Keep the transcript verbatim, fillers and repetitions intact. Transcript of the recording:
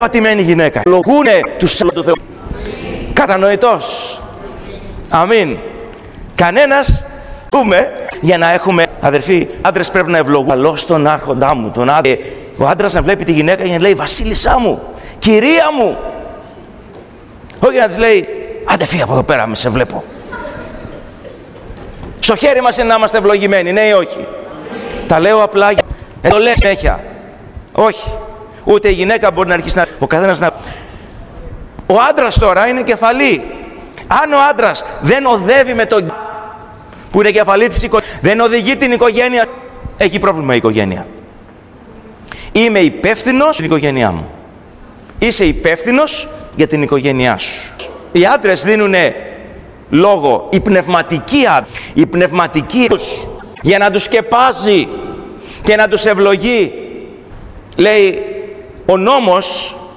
πατημένη γυναίκα. Ευλογούνε τους του Θεού. Κατανοητός. Αμήν. Κανένας πούμε για να έχουμε, αδερφοί, άντρες πρέπει να ευλογούν. Καλό στον άρχοντά μου, τον άντρα. Ο άντρας να βλέπει τη γυναίκα και να λέει βασίλισσά μου, κυρία μου. Όχι να της λέει άντε φύγε από εδώ πέρα, με σε βλέπω. Στο χέρι μας είναι να είμαστε ευλογημένοι, ναι ή όχι? Τα λέω απλά για ε, το λέω συνέχεια. Όχι. Ούτε η γυναίκα μπορεί να αρχίσει να... Ο καθένας να... Ο άντρας τώρα είναι κεφαλή. Αν ο άντρας δεν οδεύει με τον που είναι κεφαλή της οικογένειας, δεν οδηγεί την οικογένεια, έχει πρόβλημα η οικογένεια. Είμαι υπεύθυνος στην οικογένειά μου. Είσαι υπεύθυνος για την οικογένειά σου. Οι άντρες δίνουν λόγο, η πνευματική άντρες, η πνευματική για να τους σκεπάζει και να τους ευλογεί. Λέει ο νόμος